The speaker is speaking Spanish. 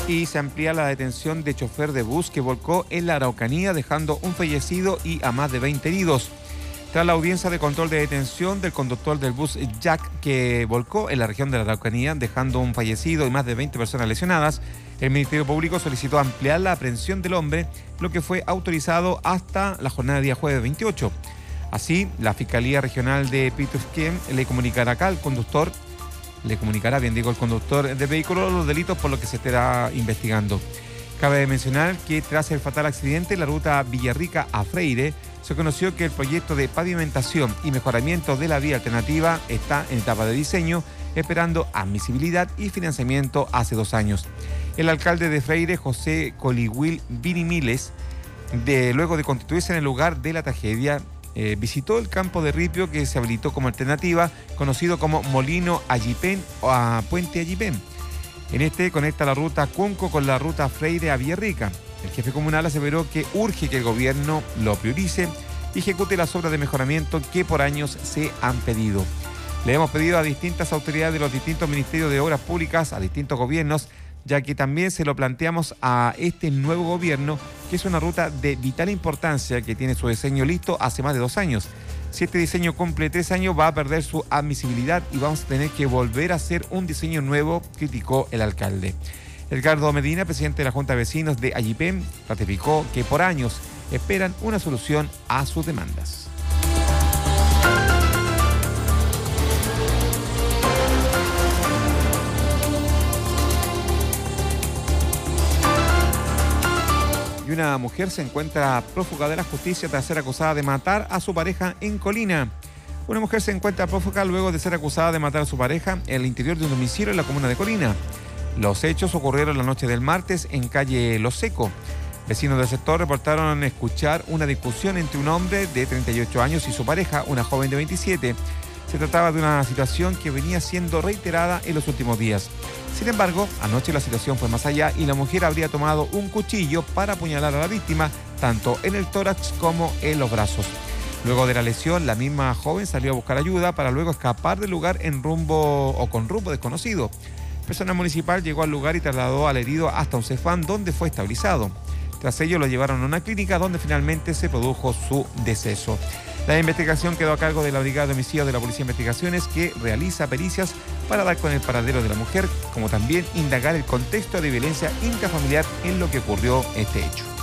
Y se amplía la detención de chofer de bus que volcó en la Araucanía, dejando un fallecido y a más de 20 heridos. Tras la audiencia de control de detención del conductor del bus Jack que volcó en la región de la Araucanía, dejando un fallecido y más de 20 personas lesionadas, el Ministerio Público solicitó ampliar la aprehensión del hombre, lo que fue autorizado hasta la jornada de día jueves 28. Así, la Fiscalía Regional de Pitufquén le comunicará al conductor del vehículo los delitos por lo que se estará investigando. Cabe mencionar que tras el fatal accidente en la ruta Villarrica a Freire, se conoció que el proyecto de pavimentación y mejoramiento de la vía alternativa está en etapa de diseño, esperando admisibilidad y financiamiento hace 2 años. El alcalde de Freire, José Coligüil Vinimiles, luego de constituirse en el lugar de la tragedia, visitó el campo de ripio que se habilitó como alternativa, conocido como Molino Ayipén o a Puente Ayipén. En este conecta la ruta Cunco con la ruta Freire a Villarrica. El jefe comunal aseveró que urge que el gobierno lo priorice y ejecute las obras de mejoramiento que por años se han pedido. Le hemos pedido a distintas autoridades de los distintos ministerios de obras públicas, a distintos gobiernos, ya que también se lo planteamos a este nuevo gobierno, que es una ruta de vital importancia que tiene su diseño listo hace más de 2 años. Si este diseño cumple 3 años, va a perder su admisibilidad y vamos a tener que volver a hacer un diseño nuevo, criticó el alcalde. Edgardo Medina, presidente de la Junta de Vecinos de Ayipén, ratificó que por años esperan una solución a sus demandas. Y una mujer se encuentra prófuga de la justicia tras ser acusada de matar a su pareja en Colina. Una mujer se encuentra prófuga luego de ser acusada de matar a su pareja en el interior de un domicilio en la comuna de Colina. Los hechos ocurrieron la noche del martes en calle Lo Seco. Vecinos del sector reportaron escuchar una discusión entre un hombre de 38 años y su pareja, una joven de 27. Se trataba de una situación que venía siendo reiterada en los últimos días. Sin embargo, anoche la situación fue más allá y la mujer habría tomado un cuchillo para apuñalar a la víctima, tanto en el tórax como en los brazos. Luego de la lesión, la misma joven salió a buscar ayuda para luego escapar del lugar con rumbo desconocido. Personal municipal llegó al lugar y trasladó al herido hasta un Cefam, donde fue estabilizado. Tras ello lo llevaron a una clínica donde finalmente se produjo su deceso. La investigación quedó a cargo de la Brigada de Homicidios de la Policía de Investigaciones, que realiza pericias para dar con el paradero de la mujer, como también indagar el contexto de violencia intrafamiliar en lo que ocurrió este hecho.